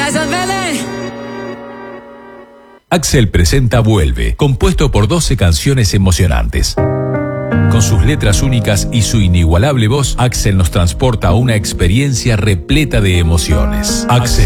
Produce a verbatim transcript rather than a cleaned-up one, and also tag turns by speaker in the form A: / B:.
A: Kaiser Welle.
B: Axel presenta Vuelve, compuesto por doce canciones emocionantes. Con sus letras únicas y su inigualable voz, Axel nos transporta a una experiencia repleta de emociones. Axel,